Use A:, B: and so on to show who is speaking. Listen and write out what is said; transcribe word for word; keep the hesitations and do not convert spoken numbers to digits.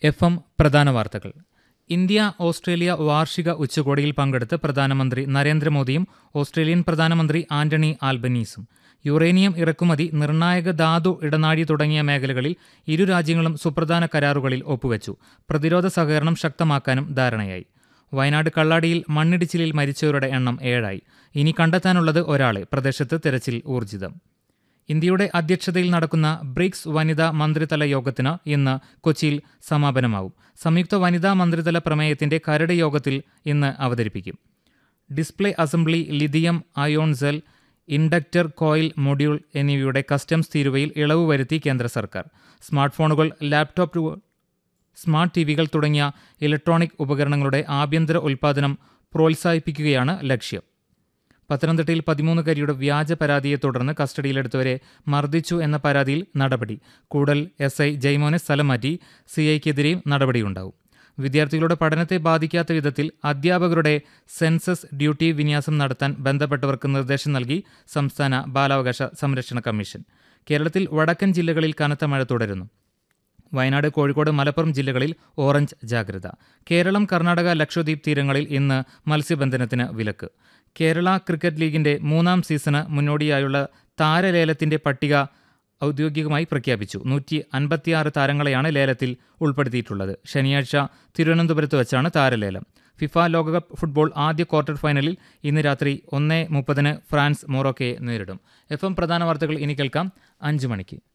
A: F M പ്രധാന വാർത്തകൾ. India Australia വാർഷിക ഉച്ചകോടിയിൽ പങ്കെടുത്ത് പ്രധാനമന്ത്രി നരേന്ദ്രമോദിയും ഓസ്ട്രേലിയൻ പ്രധാനമന്ത്രി ആന്റണി ആൽബനീസും. യുറേനിയം ഇറക്കുമതി, നിർണായക ധാതു ഇടനാഴി തുടങ്ങിയ മേഖലകളിൽ ഇരു രാജ്യങ്ങളും സുപ്രധാന കരാറുകളിൽ ഒപ്പുവെച്ചു. പ്രതിരോധ സഹകരണം ശക്തമാക്കാനും ധാരണയായി. വയനാട് കള്ളാടിയിൽ മണ്ണിടിച്ചിലിൽ മരിച്ചവരുടെ എണ്ണം ഏഴായി. ഇനി കണ്ടെത്താനുള്ളത് ഒരാളെ. പ്രദേശത്ത് തെരച്ചിൽ ഊർജിതം. ഇന്ത്യയുടെ അധ്യക്ഷതയിൽ നടക്കുന്ന ബ്രിക്സ് വനിതാ മന്ത്രിതല യോഗത്തിന് ഇന്ന് കൊച്ചിയിൽ സമാപനമാവും. സംയുക്ത വനിതാ മന്ത്രിതല പ്രമേയത്തിന്റെ കരട് യോഗത്തിൽ ഇന്ന് അവതരിപ്പിക്കും. Display assembly, lithium ion cell, inductor coil module എന്നിവയുടെ കസ്റ്റംസ് തീരുവയിൽ ഇളവ് വരുത്തി കേന്ദ്ര സർക്കാർ. സ്മാർട്ട് ഫോണുകൾ, ലാപ്ടോപ്പുകൾ, സ്മാർട്ട് ടിവികൾ തുടങ്ങിയ ഇലക്ട്രോണിക് ഉപകരണങ്ങളുടെ ആഭ്യന്തര ഉൽപ്പാദനം പ്രോത്സാഹിപ്പിക്കുകയാണ് ലക്ഷ്യം. പത്തനംതിട്ടയിൽ പതിമൂന്നുകാരിയുടെ വ്യാജ പരാതിയെ തുടർന്ന് കസ്റ്റഡിയിലെടുത്തവരെ മർദ്ദിച്ചു എന്ന പരാതിയിൽ നടപടി. കൂടൽ എസ് ഐ ജയ്മോനെ സ്ഥലം മാറ്റി. സി ഐക്കെതിരെയും നടപടിയുണ്ടാവും. വിദ്യാർത്ഥികളുടെ പഠനത്തെ ബാധിക്കാത്ത വിധത്തിൽ അധ്യാപകരുടെ സെൻസസ് ഡ്യൂട്ടി വിന്യാസം നടത്താൻ ബന്ധപ്പെട്ടവർക്ക് നിർദ്ദേശം നൽകി സംസ്ഥാന ബാലാവകാശ സംരക്ഷണ കമ്മീഷൻ. കേരളത്തിൽ വടക്കൻ ജില്ലകളിൽ കനത്ത മഴ തുടരുന്നു. വയനാട്, കോഴിക്കോട്, മലപ്പുറം ജില്ലകളിൽ ഓറഞ്ച് ജാഗ്രത. കേരളം, കർണാടക, ലക്ഷദ്വീപ് തീരങ്ങളിൽ ഇന്ന് മത്സ്യബന്ധനത്തിന് വിലക്ക്. കേരള ക്രിക്കറ്റ് ലീഗിന്റെ മൂന്നാം സീസണ് മുന്നോടിയായുള്ള താരലേലത്തിന്റെ പട്ടിക ഔദ്യോഗികമായി പ്രഖ്യാപിച്ചു. നൂറ്റി അൻപത്തിയാറ് താരങ്ങളെയാണ് ലേലത്തിൽ ഉൾപ്പെടുത്തിയിട്ടുള്ളത്. ശനിയാഴ്ച തിരുവനന്തപുരത്ത് വെച്ചാണ് താരലേലം. ഫിഫ ലോകകപ്പ് ഫുട്ബോൾ ആദ്യ ക്വാർട്ടർ ഫൈനലിൽ ഇന്ന് രാത്രി ഒന്ന് മുപ്പതിന് ഫ്രാൻസ് മൊറോക്കയെ നേരിടും. എഫ് എം പ്രധാന വാർത്തകൾ ഇനി കേൾക്കാം അഞ്ച് മണിക്ക്.